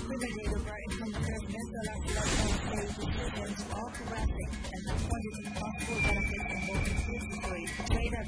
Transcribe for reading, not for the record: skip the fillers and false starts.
Similarly, the right income mesothelioma stage is all thoracic and have quantity possible benefits in both inclusively. Data